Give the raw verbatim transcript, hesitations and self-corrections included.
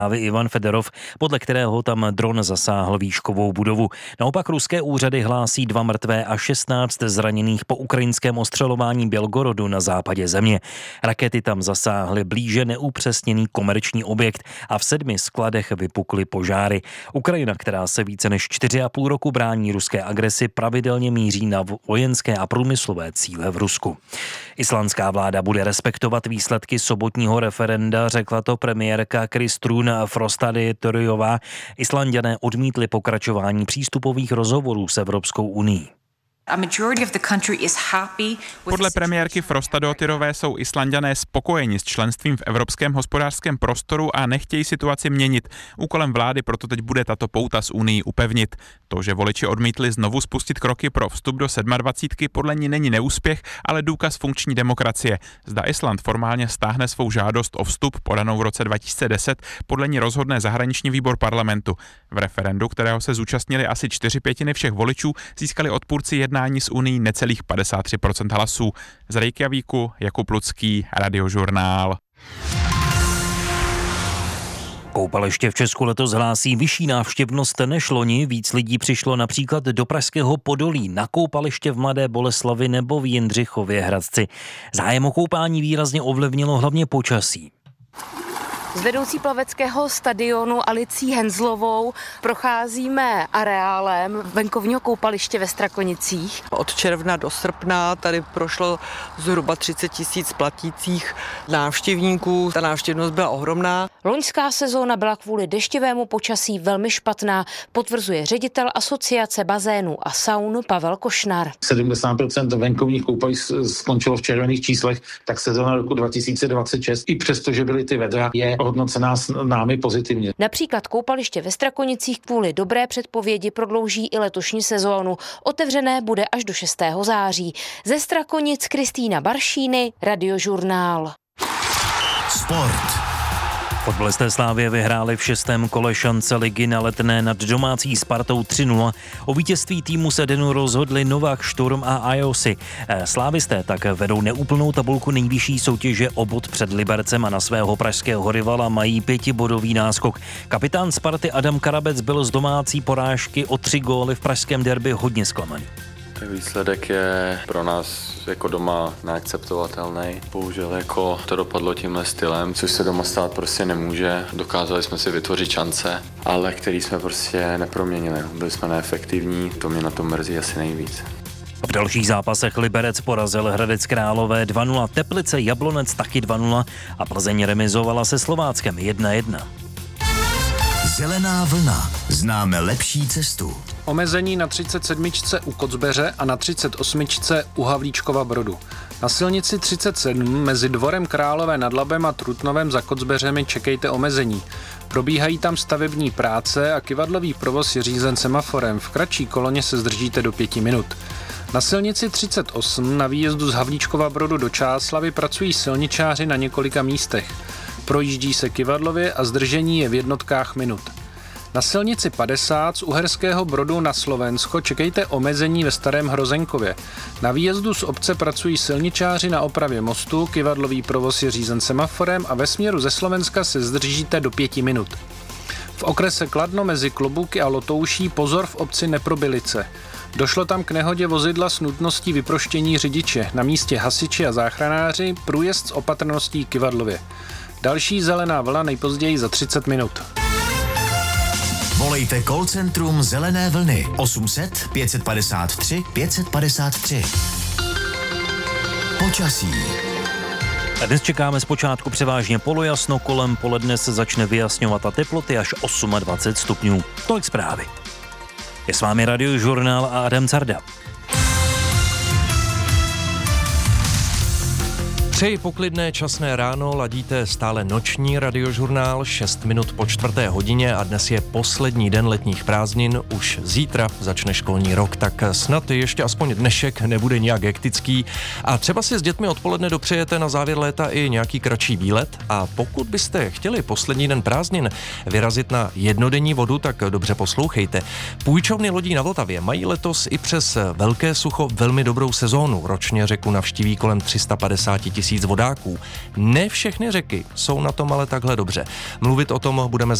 Ivan Fedorov, podle kterého tam dron zasáhl výškovou budovu. Naopak ruské úřady hlásí dva mrtvé a šestnáct zraněných po ukrajinském ostřelování Bělgorodu na západě země. Rakety tam zasáhly blíže neupřesněný komerční objekt a v sedmi skladech vypukly požáry. Ukrajina, která se více než čtyři a půl roku brání ruské agresi, pravidelně míří na vojenské a průmyslové cíle v Rusku. Islandská vláda bude respektovat výsledky sobotního referenda, řekla to premiérka Kristrún Frostadóttirová. Islanďané odmítli pokračování přístupových rozhovorů s Evropskou unií. Podle premiérky Frostadóttirové jsou Islanďané spokojeni s členstvím v Evropském hospodářském prostoru a nechtějí situaci měnit. Úkolem vlády proto teď bude tato pouta s Unií upevnit. To, že voliči odmítli znovu spustit kroky pro vstup do sedmadvacítky, podle ní není neúspěch, ale důkaz funkční demokracie. Zda Island formálně stáhne svou žádost o vstup podanou v roce dva tisíce deset, podle ní rozhodne zahraniční výbor parlamentu. V referendu, kterého se zúčastnili asi čtyři pětiny všech voličů, získali odpůrci jednání s Unií necelých padesát tři procent hlasů. Z Reykjavíku Jakub Lucký, Radiožurnál. Koupaliště v Česku letos hlásí vyšší návštěvnost než loni. Víc lidí přišlo například do pražského Podolí, na koupaliště v Mladé Boleslavi nebo v Jindřichově Hradci. Zájem o koupání výrazně ovlivnilo hlavně počasí. S vedoucí plaveckého stadionu Alicí Henzlovou procházíme areálem venkovního koupaliště ve Strakonicích. Od června do srpna tady prošlo zhruba třicet tisíc platících návštěvníků. Ta návštěvnost byla ohromná. Loňská sezóna byla kvůli deštivému počasí velmi špatná, potvrzuje ředitel Asociace bazénů a saun Pavel Košnar. sedmdesát procent venkovních koupališť skončilo v červených číslech, tak sezóna roku dva tisíce dvacet šest, i přesto, že byly ty vedra, je hodnocená s námi pozitivně. Například koupaliště ve Strakonicích kvůli dobré předpovědi prodlouží i letošní sezónu. Otevřené bude až do šestého září. Ze Strakonic Kristýna Baršíny, Radiožurnál. Sport. Fotbalisté Slavie vyhráli v šestém kole šance ligy na Letné nad domácí Spartou tři nula. O vítězství týmu se Denu rozhodli Novák, Šturm a Ajosi. Slávisté tak vedou neúplnou tabulku nejvyšší soutěže o bod před Libercem a na svého pražského rivala mají pětibodový náskok. Kapitán Sparty Adam Karabec byl z domácí porážky o tři góly v pražském derby hodně zklamaný. Výsledek je pro nás jako doma neakceptovatelný. Bohužel jako to dopadlo tímhle stylem, což se doma stát prostě nemůže. Dokázali jsme si vytvořit šance, ale který jsme prostě neproměnili. Byli jsme neefektivní, to mě na tom mrzí asi nejvíc. V dalších zápasech Liberec porazil Hradec Králové dva nula, Teplice Jablonec taky dva nula a Plzeň remizovala se Slováckem jedna jedna. Zelená vlna. Známe lepší cestu. Omezení na třicet sedm u Kocbeře a na třicet osm u Havlíčkova Brodu. Na silnici třicet sedm mezi Dvorem Králové nad Labem a Trutnovem za Kocbeřemi čekejte omezení. Probíhají tam stavební práce a kyvadlový provoz je řízen semaforem. V kratší koloně se zdržíte do pěti minut. Na silnici třicet osm na výjezdu z Havlíčkova Brodu do Čáslavi pracují silničáři na několika místech. Projíždí se kyvadlově a zdržení je v jednotkách minut. Na silnici padesát z Uherského Brodu na Slovensko čekejte omezení ve Starém Hrozenkově. Na výjezdu z obce pracují silničáři na opravě mostu, kyvadlový provoz je řízen semaforem a ve směru ze Slovenska se zdržíte do pěti minut. V okrese Kladno mezi Klobouky a Lotouší pozor v obci Neprobylice. Došlo tam k nehodě vozidla s nutností vyproštění řidiče. Na místě hasiči a záchranáři, průjezd s opatrností kyvadlově. Další zelená vlna nejpozději za třicet minut. Volejte call centrum Zelené vlny osm set pět padesát tři pět padesát tři. Počasí. Dnes čekáme zpočátku převážně polojasno, kolem poledne se začne vyjasňovat a teploty až dvacet osm stupňů. Tolik zprávy. Je s vámi Radiožurnál a Adam Carda. Přeji poklidné časné ráno, ladíte stále noční Radiožurnál, šest minut po čtvrté hodině a dnes je poslední den letních prázdnin, už zítra začne školní rok, tak snad ještě aspoň dnešek nebude nějak hektický a třeba si s dětmi odpoledne dopřejete na závěr léta i nějaký kratší výlet a pokud byste chtěli poslední den prázdnin vyrazit na jednodenní vodu, tak dobře poslouchejte. Půjčovny lodí na Vltavě mají letos i přes velké sucho velmi dobrou sezónu, ročně řeku navštíví kolem tři sta padesát tisíc tisíc vodáků. Ne všechny řeky jsou na tom ale takhle dobře. Mluvit o tom budeme